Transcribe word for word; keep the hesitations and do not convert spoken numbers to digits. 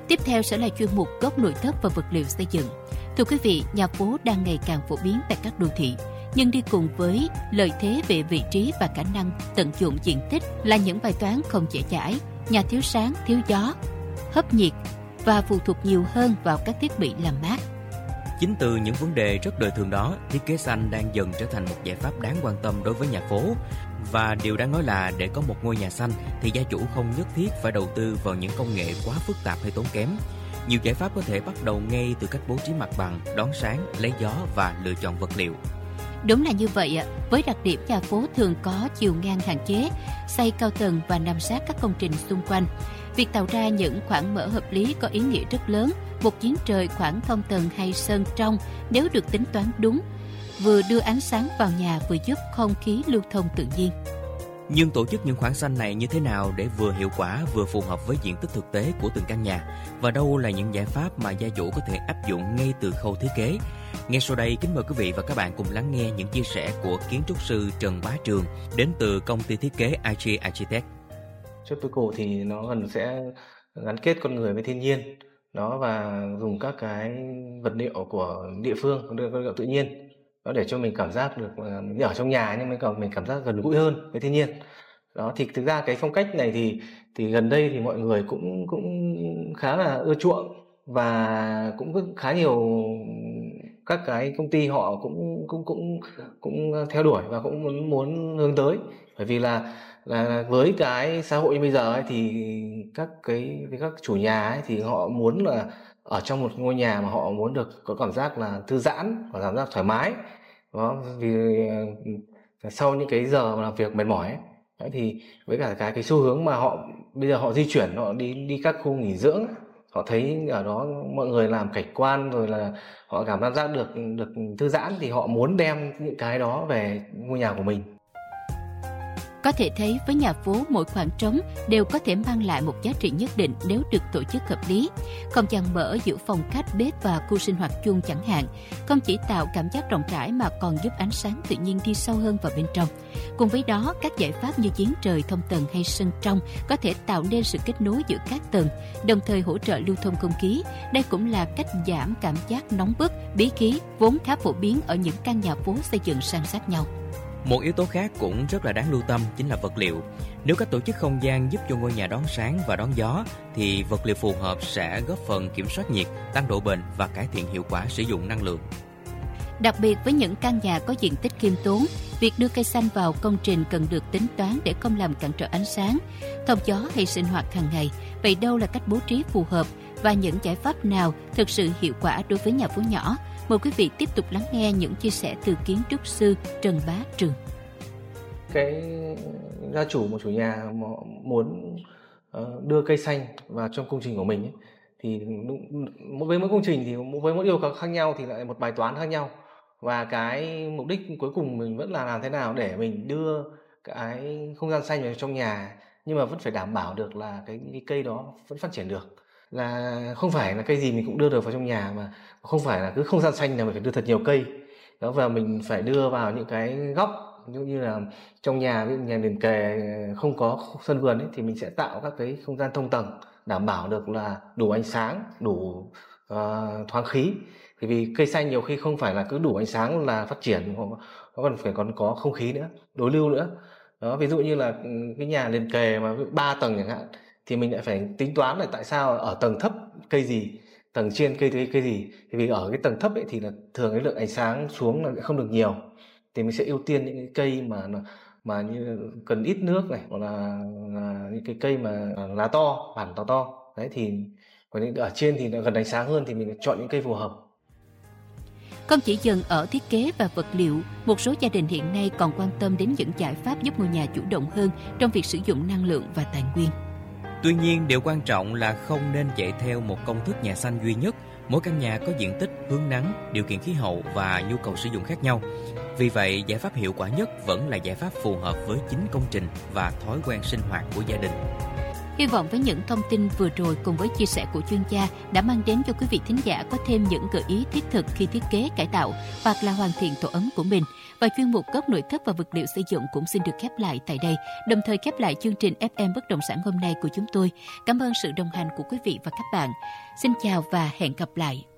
Tiếp theo sẽ là chuyên mục góc nội thất và vật liệu xây dựng. Thưa quý vị, nhà phố đang ngày càng phổ biến tại các đô thị, nhưng đi cùng với lợi thế về vị trí và khả năng tận dụng diện tích là những bài toán không dễ dãi. Nhà thiếu sáng, thiếu gió, hấp nhiệt và phụ thuộc nhiều hơn vào các thiết bị làm mát. Chính từ những vấn đề rất đời thường đó, thiết kế xanh đang dần trở thành một giải pháp đáng quan tâm đối với nhà phố. Và điều đáng nói là để có một ngôi nhà xanh thì gia chủ không nhất thiết phải đầu tư vào những công nghệ quá phức tạp hay tốn kém. Nhiều giải pháp có thể bắt đầu ngay từ cách bố trí mặt bằng, đón sáng, lấy gió và lựa chọn vật liệu. Đúng là như vậy ạ. Với đặc điểm nhà phố thường có chiều ngang hạn chế, xây cao tầng và nằm sát các công trình xung quanh, việc tạo ra những khoảng mở hợp lý có ý nghĩa rất lớn. Một giếng trời, khoảng thông tầng hay sân trong nếu được tính toán đúng, vừa đưa ánh sáng vào nhà vừa giúp không khí lưu thông tự nhiên. Nhưng tổ chức những khoảng xanh này như thế nào để vừa hiệu quả vừa phù hợp với diện tích thực tế của từng căn nhà? Và đâu là những giải pháp mà gia chủ có thể áp dụng ngay từ khâu thiết kế? Ngay sau đây, kính mời quý vị và các bạn cùng lắng nghe những chia sẻ của kiến trúc sư Trần Bá Trường đến từ công ty thiết kế i giê Architect. Tropical thì nó gần sẽ gắn kết con người với thiên nhiên đó, và dùng các cái vật liệu của địa phương, vật liệu tự nhiên đó, để cho mình cảm giác được ở trong nhà nhưng mình còn mình cảm giác gần gũi hơn với thiên nhiên đó. Thì thực ra cái phong cách này thì thì gần đây thì mọi người cũng cũng khá là ưa chuộng, và cũng khá nhiều các cái công ty họ cũng cũng cũng cũng theo đuổi và cũng muốn muốn hướng tới, bởi vì là là với cái xã hội như bây giờ ấy, thì các cái các chủ nhà ấy, thì họ muốn là ở trong một ngôi nhà mà họ muốn được có cảm giác là thư giãn và cảm giác thoải mái đó, vì sau những cái giờ mà làm việc mệt mỏi ấy. Đấy, thì với cả cái cái xu hướng mà họ bây giờ họ di chuyển, họ đi đi các khu nghỉ dưỡng, họ thấy ở đó mọi người làm cảnh quan rồi là họ cảm giác được được thư giãn, thì họ muốn đem những cái đó về ngôi nhà của mình. Có thể thấy với nhà phố, mỗi khoảng trống đều có thể mang lại một giá trị nhất định nếu được tổ chức hợp lý. Không gian mở giữa phòng khách, bếp và khu sinh hoạt chung chẳng hạn, không chỉ tạo cảm giác rộng rãi mà còn giúp ánh sáng tự nhiên đi sâu hơn vào bên trong. Cùng với đó, các giải pháp như giếng trời, thông tầng hay sân trong có thể tạo nên sự kết nối giữa các tầng, đồng thời hỗ trợ lưu thông không khí. Đây cũng là cách giảm cảm giác nóng bức, bí khí vốn khá phổ biến ở những căn nhà phố xây dựng san sát nhau. Một yếu tố khác cũng rất là đáng lưu tâm chính là vật liệu. Nếu các tổ chức không gian giúp cho ngôi nhà đón sáng và đón gió, thì vật liệu phù hợp sẽ góp phần kiểm soát nhiệt, tăng độ bền và cải thiện hiệu quả sử dụng năng lượng. Đặc biệt với những căn nhà có diện tích khiêm tốn, việc đưa cây xanh vào công trình cần được tính toán để không làm cản trở ánh sáng, thông gió hay sinh hoạt hàng ngày. Vậy đâu là cách bố trí phù hợp và những giải pháp nào thực sự hiệu quả đối với nhà phố nhỏ? Mời quý vị tiếp tục lắng nghe những chia sẻ từ kiến trúc sư Trần Bá Trường. Cái gia chủ, một chủ nhà muốn đưa cây xanh vào trong công trình của mình ấy, thì với mỗi công trình thì với mỗi yêu cầu khác nhau thì lại một bài toán khác nhau, và cái mục đích cuối cùng mình vẫn là làm thế nào để mình đưa cái không gian xanh vào trong nhà, nhưng mà vẫn phải đảm bảo được là cái, cái cây đó vẫn phát triển được, là không phải là cây gì mình cũng đưa được vào trong nhà, mà không phải là cứ không gian xanh là mình phải đưa thật nhiều cây đó, và mình phải đưa vào những cái góc như là trong nhà, ví dụ nhà liền kề không có sân vườn ấy, thì mình sẽ tạo các cái không gian thông tầng đảm bảo được là đủ ánh sáng, đủ uh, thoáng khí. Thì vì cây xanh nhiều khi không phải là cứ đủ ánh sáng là phát triển, nó còn phải còn có không khí nữa, đối lưu nữa đó. Ví dụ như là cái nhà liền kề mà ba tầng chẳng hạn, thì mình lại phải tính toán là tại sao ở tầng thấp cây gì, tầng trên cây cây cây gì. Thì vì ở cái tầng thấp ấy thì là thường cái lượng ánh sáng xuống là không được nhiều, thì mình sẽ ưu tiên những cái cây mà mà như cần ít nước này, hoặc là, là những cái cây mà lá to, bản to to đấy. Thì còn ở trên thì gần ánh sáng hơn thì mình chọn những cây phù hợp. Không chỉ dừng ở thiết kế và vật liệu, một số gia đình hiện nay còn quan tâm đến những giải pháp giúp ngôi nhà chủ động hơn trong việc sử dụng năng lượng và tài nguyên. Tuy nhiên, điều quan trọng là không nên chạy theo một công thức nhà xanh duy nhất. Mỗi căn nhà có diện tích, hướng nắng, điều kiện khí hậu và nhu cầu sử dụng khác nhau. Vì vậy, giải pháp hiệu quả nhất vẫn là giải pháp phù hợp với chính công trình và thói quen sinh hoạt của gia đình. Hy vọng với những thông tin vừa rồi cùng với chia sẻ của chuyên gia đã mang đến cho quý vị thính giả có thêm những gợi ý thiết thực khi thiết kế, cải tạo hoặc là hoàn thiện tổ ấm của mình. Và chuyên mục góc nội thất và vật liệu xây dựng cũng xin được khép lại tại đây, đồng thời khép lại chương trình ép em Bất động sản hôm nay của chúng tôi. Cảm ơn sự đồng hành của quý vị và các bạn. Xin chào và hẹn gặp lại.